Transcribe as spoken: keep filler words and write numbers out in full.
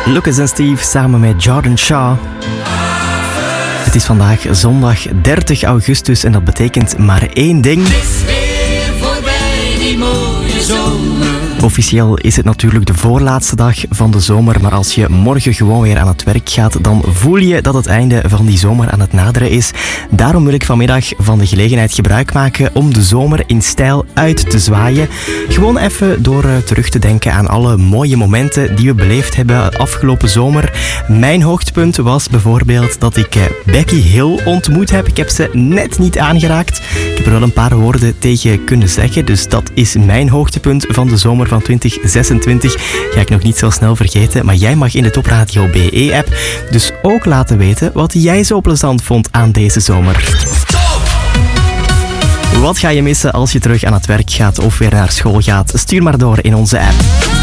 Lucas en Steve samen met Jordan Shaw. Het is vandaag zondag dertig augustus en dat betekent maar één ding. Het is weer voorbij die mooie zomer. Officieel is het natuurlijk de voorlaatste dag van de zomer, maar als je morgen gewoon weer aan het werk gaat, dan voel je dat het einde van die zomer aan het naderen is. Daarom wil ik vanmiddag van de gelegenheid gebruik maken om de zomer in stijl uit te zwaaien. Gewoon even door uh, terug te denken aan alle mooie momenten die we beleefd hebben afgelopen zomer. Mijn hoogtepunt was bijvoorbeeld dat ik uh, Becky Hill ontmoet heb. Ik heb ze net niet aangeraakt. Ik heb er wel een paar woorden tegen kunnen zeggen, dus dat is mijn hoogtepunt van de zomer van twintig zesentwintig. Ga ik nog niet zo snel vergeten, maar jij mag in de Top Radio B E-app dus ook laten weten wat jij zo plezant vond aan deze zomer. Wat ga je missen als je terug aan het werk gaat of weer naar school gaat? Stuur maar door in onze app.